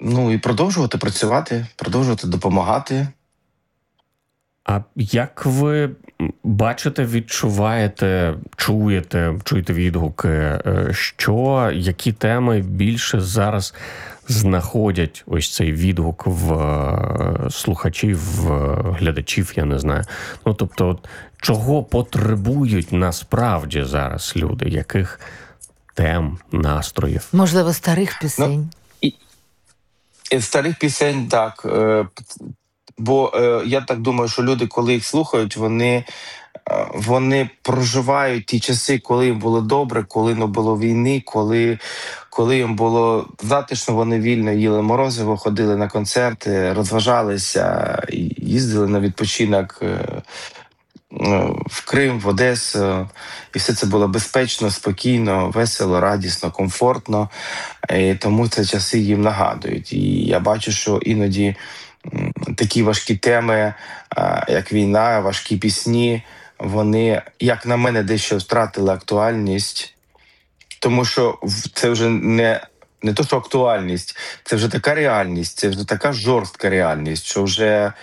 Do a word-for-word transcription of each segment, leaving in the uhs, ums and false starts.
ну і продовжувати працювати, продовжувати допомагати. А як ви бачите, відчуваєте, чуєте, чуєте відгуки, що, які теми більше зараз знаходять ось цей відгук в слухачів, в глядачів, я не знаю. Ну, тобто, от, чого потребують насправді зараз люди? Яких тем, настроїв? Можливо, старих пісень? Ну, і, і старих пісень, так. Бо е, я так думаю, що люди, коли їх слухають, вони, е, вони проживають ті часи, коли їм було добре, коли не було війни, коли, коли їм було затишно, вони вільно їли морозиво, ходили на концерти, розважалися, їздили на відпочинок е, е, в Крим, в Одесу. І все це було безпечно, спокійно, весело, радісно, комфортно. І тому ці часи їм нагадують. І я бачу, що іноді такі важкі теми, як війна, важкі пісні, вони, як на мене, дещо втратили актуальність. Тому що це вже не, не то, що актуальність, це вже така реальність, це вже така жорстка реальність, що вже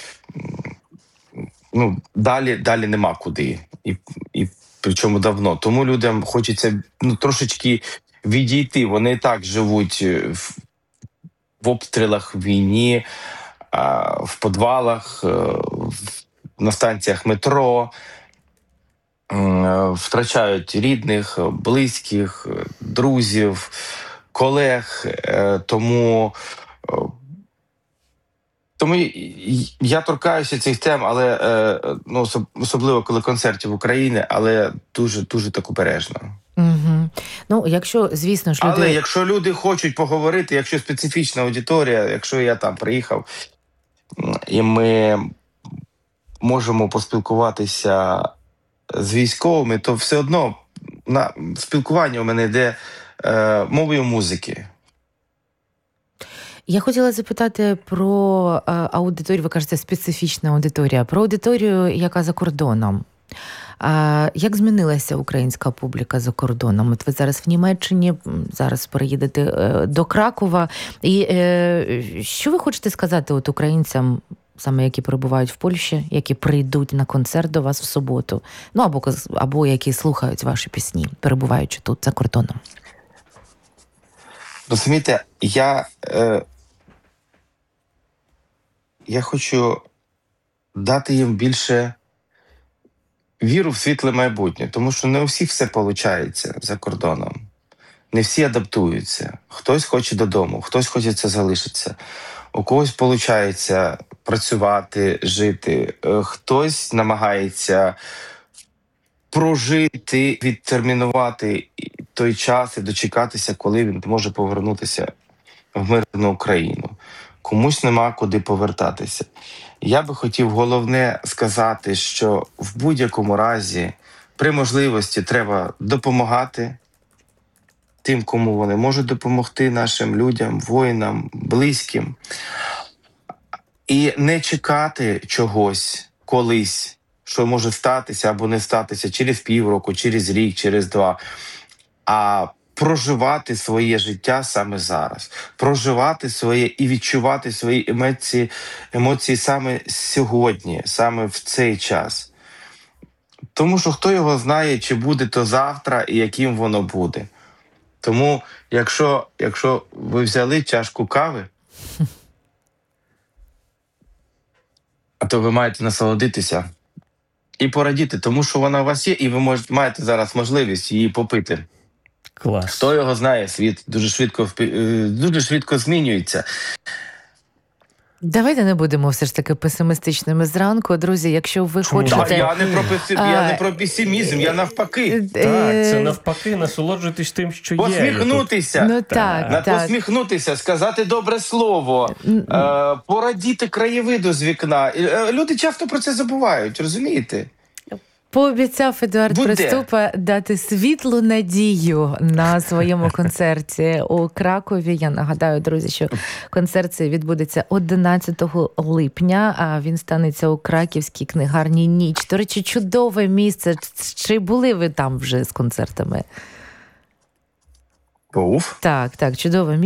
ну, далі, далі нема куди. І, і причому давно. Тому людям хочеться ну, трошечки відійти. Вони і так живуть в, в обстрілах, в війні, в підвалах, на станціях метро, втрачають рідних, близьких, друзів, колег. Тому, тому я торкаюся цих тем, але ну, особливо коли концертів України, але дуже, дуже так обережно. Угу. Ну, якщо, звісно ж, люди... Але якщо люди хочуть поговорити, якщо специфічна аудиторія, якщо я там приїхав, і ми можемо поспілкуватися з військовими, то все одно на спілкування у мене йде е, мовою музики. Я хотіла запитати про е, аудиторію, ви кажете, специфічна аудиторія, про аудиторію, яка за кордоном. А як змінилася українська публіка за кордоном? От ви зараз в Німеччині, зараз переїдете е, до Кракова. І е, що ви хочете сказати от українцям, саме які перебувають в Польщі, які прийдуть на концерт до вас в суботу, ну або, або які слухають ваші пісні, перебуваючи тут за кордоном? Розумієте, я, е, я хочу дати їм більше віру в світле майбутнє, тому що не у всіх все виходить за кордоном. Не всі адаптуються. Хтось хоче додому, хтось хоче це залишитися. У когось виходить працювати, жити. Хтось намагається прожити, відтермінувати той час і дочекатися, коли він може повернутися в мирну Україну. Комусь нема куди повертатися. Я би хотів головне сказати, що в будь-якому разі при можливості треба допомагати тим, кому вони можуть допомогти, нашим людям, воїнам, близьким. І не чекати чогось колись, що може статися або не статися через півроку, через рік, через два, а проживати своє життя саме зараз. Проживати своє і відчувати свої емоції, емоції саме сьогодні, саме в цей час. Тому що хто його знає, чи буде то завтра і яким воно буде. Тому, якщо, якщо ви взяли чашку кави, а то ви маєте насолодитися і порадіти, тому що вона у вас є, і ви можете, маєте зараз можливість її попити. Клас. Хто його знає, світ дуже швидко, дуже швидко змінюється. Давайте не будемо все ж таки песимістичними зранку. Друзі, якщо ви Чому? хочете... Так, я не про песим... а... я не про песимізм, я навпаки. Так, це навпаки, насолоджуйтесь тим, що є. Посміхнутися. Ну так, так. так. Посміхнутися, сказати добре слово, е, порадіти краєвиду з вікна. Люди часто про це забувають, розумієте? Пообіцяв Едуард Буде. Приступа дати світлу надію на своєму концерті у Кракові. Я нагадаю, друзі, що концерт цей відбудеться одинадцятого липня, а він станеться у Краківській книгарні «Ніч». До речі, чудове місце. Чи були ви там вже з концертами? Був. Так, так, чудове місце.